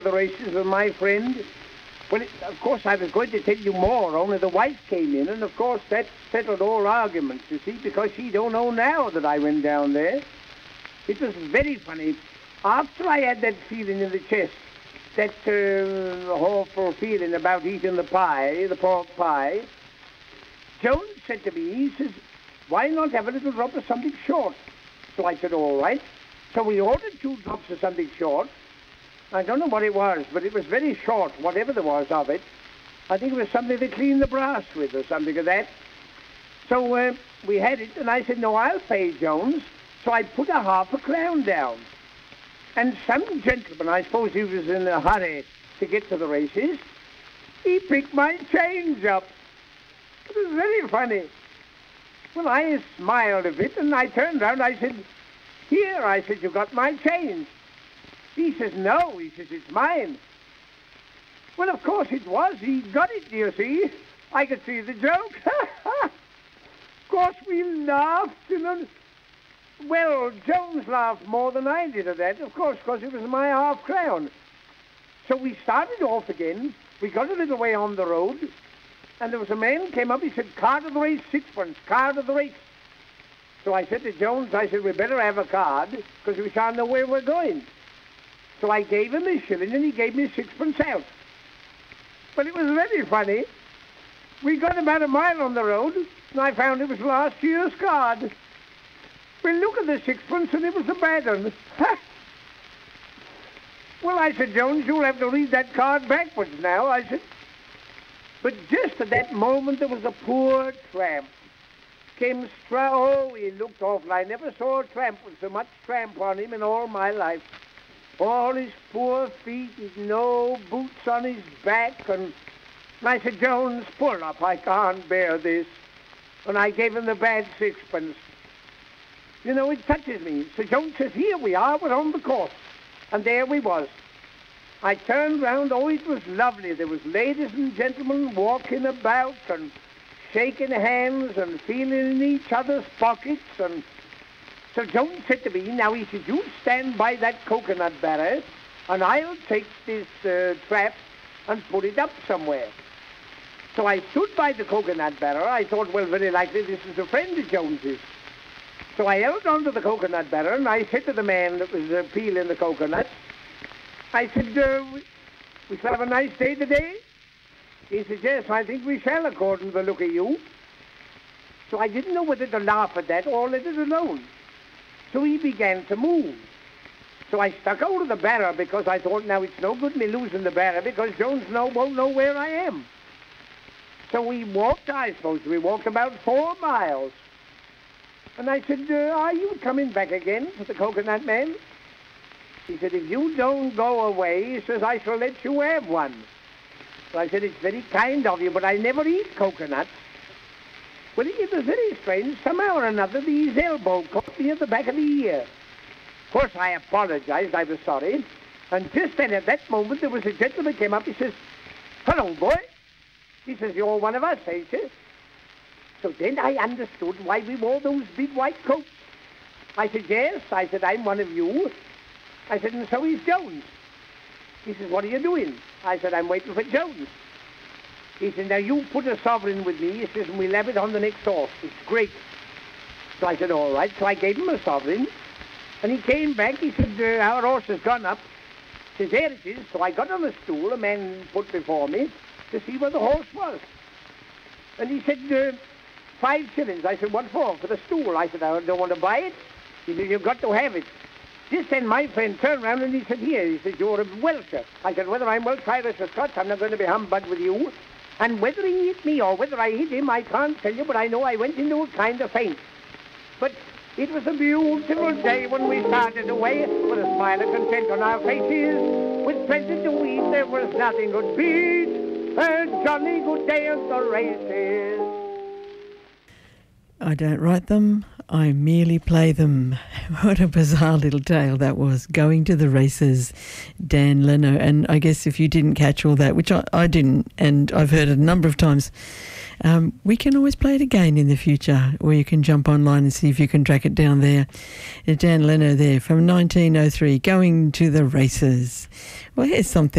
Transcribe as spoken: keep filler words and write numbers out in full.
the races with my friend. Well, it, of course, I was going to tell you more, only the wife came in, and of course that settled all arguments, you see, because she don't know now that I went down there. It was very funny. After I had that feeling in the chest, that uh, awful feeling about eating the pie, the pork pie, Jones said to me, he says, why not have a little drop of something short? So I said, all right. So we ordered two drops of something short. I don't know what it was, but it was very short, whatever there was of it. I think it was something to clean the brass with or something of that. So uh, we had it, and I said, no, I'll pay, Jones. So I put a half a crown down. And some gentleman, I suppose he was in a hurry to get to the races, he picked my change up. It was very funny. Well, I smiled a bit, and I turned round, I said, here, I said, you got my change. He says, no, he says, it's mine. Well, of course it was. He got it, you see. I could see the joke. Of course, we laughed, you know. Well, Jones laughed more than I did at that, of course, because it was my half crown. So we started off again. We got a little way on the road, and there was a man came up. He said, card of the race, sixpence, card of the race. So I said to Jones, I said, we better have a card, because we shan't know where we're going. So I gave him a shilling, and he gave me sixpence out. But it was very funny. We got about a mile on the road, and I found it was last year's card. We look at the sixpence, and it was a bad one. Well, I said, Jones, you'll have to read that card backwards now. I said, but just at that moment, there was a poor tramp. Came stra- oh, he looked awful. I never saw a tramp with so much tramp on him in all my life. All his poor feet, his no boots on his back, and I said, Jones, pull up, I can't bear this. And I gave him the bad sixpence. You know, it touches me. So Jones says, here we are, we're on the course. And there we was. I turned round, oh, it was lovely. There was ladies and gentlemen walking about and shaking hands and feeling in each other's pockets. And so Jones said to me, now he said, you stand by that coconut barrel, and I'll take this uh, trap and put it up somewhere. So I stood by the coconut barrel. I thought, well, very likely this is a friend of Jones's. So I held on to the coconut barrel, and I said to the man that was uh, peeling the coconuts, I said, uh, we, we shall have a nice day today? He said, yes, I think we shall, according to the look of you. So I didn't know whether to laugh at that or let it alone. So he began to move. So I stuck out of the barrel because I thought, now it's no good me losing the barrel because Jones no, won't know where I am. So we walked, I suppose, we walked about four miles. And I said, uh, are you coming back again to the coconut man? He said, if you don't go away, he says, I shall let you have one. So I said, it's very kind of you, but I never eat coconuts. Well, it was very strange. Somehow or another, his elbow caught me at the back of the ear. Of course, I apologized. I was sorry. And just then, at that moment, there was a gentleman came up. He says, hello, boy. He says, you're one of us, eh, he says. So then I understood why we wore those big white coats. I said, yes. I said, I'm one of you. I said, and so is Jones. He says, what are you doing? I said, I'm waiting for Jones. He said, now you put a sovereign with me. He says, and we'll have it on the next horse. It's great. So I said, all right. So I gave him a sovereign. And he came back. He said, uh, our horse has gone up. He says, there it is. So I got on a stool, a man put before me, to see where the horse was. And he said, uh, five shillings. I said, what for? For the stool. I said, I don't want to buy it. He said, you've got to have it. Just then my friend turned round and he said, here, he said, you're a Welcher. I said, whether I'm Welsh, Irish or Scots, I'm not going to be humbugged with you. And whether he hit me or whether I hit him, I can't tell you, but I know I went into a kind of faint. But it was a beautiful day when we started away, with a smile of content on our faces. With plenty to eat, there was nothing could beat a jolly good day at the races. I don't write them, I merely play them. What a bizarre little tale that was. Going to the Races, Dan Leno. And I guess if you didn't catch all that, which I, I didn't, and I've heard it a number of times, um, we can always play it again in the future, or you can jump online and see if you can track it down there. Dan Leno there from nineteen oh three, Going to the Races. Well, here's something.